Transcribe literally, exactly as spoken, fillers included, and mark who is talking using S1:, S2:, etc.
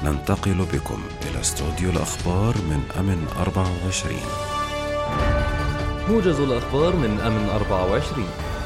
S1: ننتقل بكم إلى استوديو الأخبار من أمن أربعة وعشرين.
S2: موجز الأخبار من أمن أربعة وعشرين.